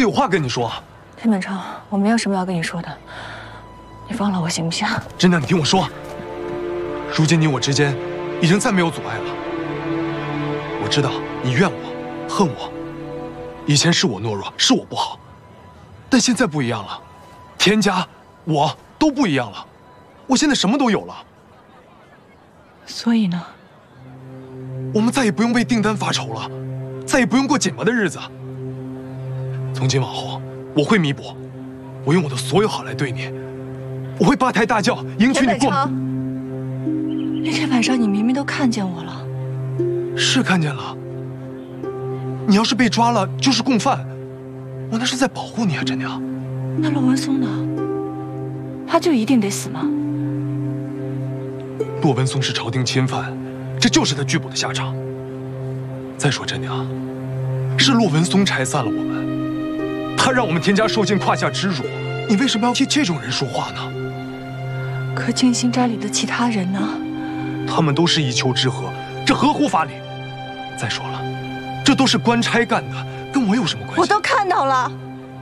有话跟你说。 田本昌，我没有什么要跟你说的，你放了我行不行？ 真的，你听我说，如今你我之间已经再没有阻碍了。我知道你怨我、恨我，以前是我懦弱，是我不好，但现在不一样了，田家、我都不一样了，我现在什么都有了。 所以呢？ 我们再也不用为订单发愁了，再也不用过紧巴的日子。从今往后，我会弥补，我用我的所有好来对你，我会八抬大轿迎娶你过。 那天晚上你明明都看见我了。 是看见了。你要是被抓了，就是共犯，我那是在保护你啊，真娘。 那骆文松呢？他就一定得死吗？ 骆文松是朝廷钦犯，这就是他拒捕的下场。再说真娘，是骆文松拆散了我们，他让我们田家受尽胯下之辱，你为什么要替这种人说话呢？ 可静心斋里的其他人呢？ 他们都是一丘之貉，这合乎法理。再说了，这都是官差干的，跟我有什么关系？ 我都看到了，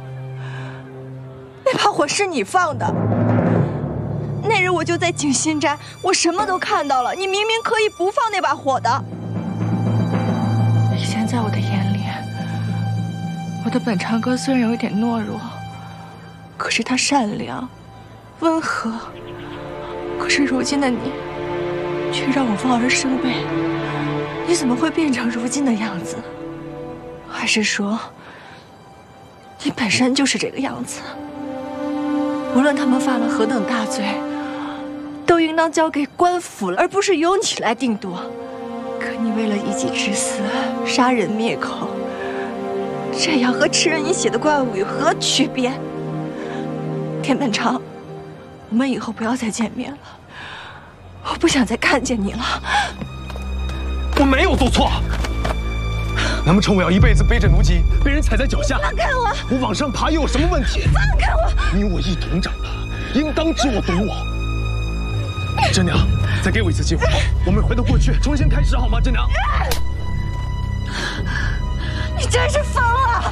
那把火是你放的。那日我就在静心斋，我什么都看到了。你明明可以不放那把火的。以前在我的眼里，我的本昌哥虽然有一点懦弱，可是他善良、温和。可是如今的你，却让我望而生畏。你怎么会变成如今的样子？还是说，你本身就是这个样子？无论他们犯了何等大罪，都应当交给官府，而不是由你来定夺。可你为了一己之私，杀人灭口，这样和吃人饮血的怪物有何区别？田本昌，我们以后不要再见面了，我不想再看见你了。 我没有做错，难不成我要一辈子背着奴籍，被人踩在脚下？ 放开我！ 我往上爬又有什么问题？ 放开我！ 你我一同长大，应当知我懂我。真娘，再给我一次机会，我们回到过去，重新开始好吗？真娘， 你真是疯了！